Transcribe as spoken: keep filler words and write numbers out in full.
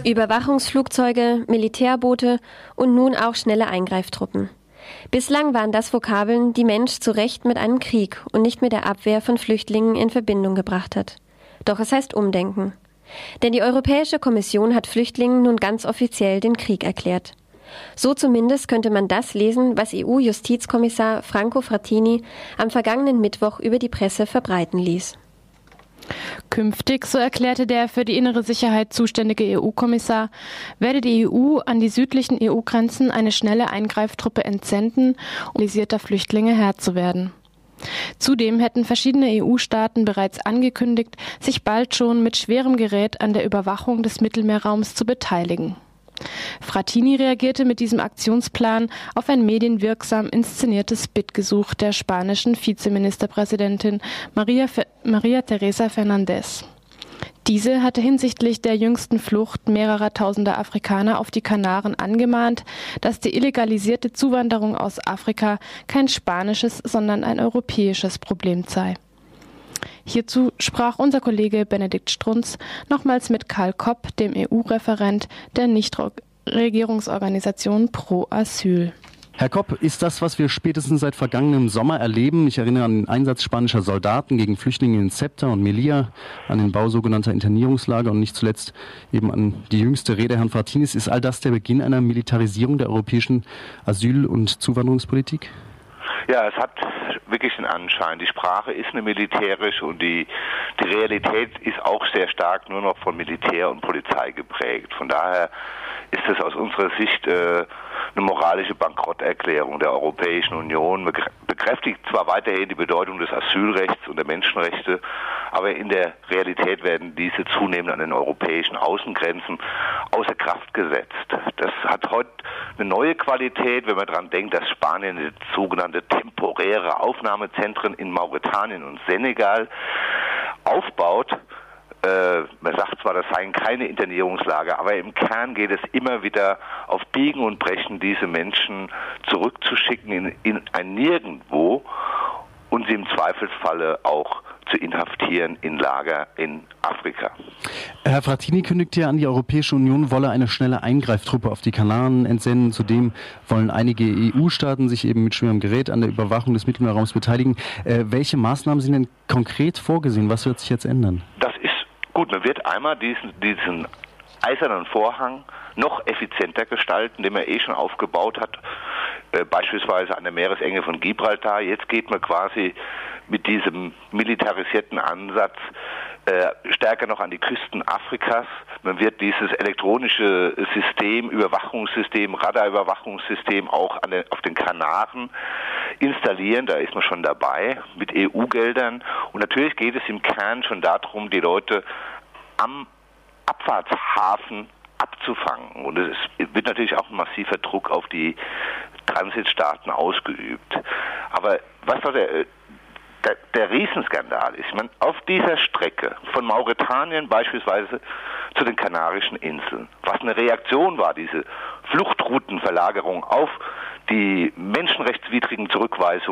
Überwachungsflugzeuge, Militärboote und nun auch schnelle Eingreiftruppen. Bislang waren das Vokabeln, die Mensch zu Recht mit einem Krieg und nicht mit der Abwehr von Flüchtlingen in Verbindung gebracht hat. Doch es heißt Umdenken. Denn die Europäische Kommission hat Flüchtlingen nun ganz offiziell den Krieg erklärt. So zumindest könnte man das lesen, was E U-Justizkommissar Franco Frattini am vergangenen Mittwoch über die Presse verbreiten ließ. Künftig, so erklärte der für die innere Sicherheit zuständige E U-Kommissar, werde die E U an die südlichen E U-Grenzen eine schnelle Eingreiftruppe entsenden, um organisierter Flüchtlinge Herr zu werden. Zudem hätten verschiedene E U-Staaten bereits angekündigt, sich bald schon mit schwerem Gerät an der Überwachung des Mittelmeerraums zu beteiligen. Frattini reagierte mit diesem Aktionsplan auf ein medienwirksam inszeniertes Bittgesuch der spanischen Vizeministerpräsidentin Maria, Maria Teresa Fernández. Diese hatte hinsichtlich der jüngsten Flucht mehrerer tausender Afrikaner auf die Kanaren angemahnt, dass die illegalisierte Zuwanderung aus Afrika kein spanisches, sondern ein europäisches Problem sei. Hierzu sprach unser Kollege Benedikt Strunz nochmals mit Karl Kopp, dem E U-Referent der Nichtregierungsorganisation Pro Asyl. Herr Kopp, ist das, was wir spätestens seit vergangenem Sommer erleben, ich erinnere an den Einsatz spanischer Soldaten gegen Flüchtlinge in Ceuta und Melilla, an den Bau sogenannter Internierungslager und nicht zuletzt eben an die jüngste Rede Herrn Frattinis, ist all das der Beginn einer Militarisierung der europäischen Asyl- und Zuwanderungspolitik? Ja, es hat wirklich den Anschein. Die Sprache ist eine militärische und die, die Realität ist auch sehr stark nur noch von Militär und Polizei geprägt. Von daher ist es aus unserer Sicht äh, eine moralische Bankrotterklärung der Europäischen Union, bekräftigt zwar weiterhin die Bedeutung des Asylrechts und der Menschenrechte, aber in der Realität werden diese zunehmend an den europäischen Außengrenzen außer Kraft gesetzt. Das hat heute eine neue Qualität, wenn man daran denkt, dass Spanien sogenannte temporäre Aufnahmezentren in Mauretanien und Senegal aufbaut. Äh, man sagt zwar, das seien keine Internierungslager, aber im Kern geht es immer wieder auf Biegen und Brechen, diese Menschen zurückzuschicken in, in ein Nirgendwo und sie im Zweifelsfalle auch zu inhaftieren in Lager in Afrika. Herr Frattini kündigte ja an, die Europäische Union wolle eine schnelle Eingreiftruppe auf die Kanaren entsenden. Zudem wollen einige E U-Staaten sich eben mit schwerem Gerät an der Überwachung des Mittelmeerraums beteiligen. Äh, welche Maßnahmen sind denn konkret vorgesehen? Was wird sich jetzt ändern? Das ist gut, man wird einmal diesen, diesen eisernen Vorhang noch effizienter gestalten, den man eh schon aufgebaut hat, äh, beispielsweise an der Meeresenge von Gibraltar. Jetzt geht man quasi mit diesem militarisierten Ansatz äh, stärker noch an die Küsten Afrikas. Man wird dieses elektronische System, Überwachungssystem, Radarüberwachungssystem auch an den, auf den Kanaren installieren. Da ist man schon dabei mit E U-Geldern. Und natürlich geht es im Kern schon darum, die Leute am Abfahrtshafen abzufangen. Und es wird natürlich auch ein massiver Druck auf die Transitstaaten ausgeübt. Aber was da der, der, der Riesenskandal ist, man auf dieser Strecke von Mauretanien beispielsweise zu den Kanarischen Inseln, was eine Reaktion war, diese Fluchtroutenverlagerung auf die menschenrechtswidrigen Zurückweisungen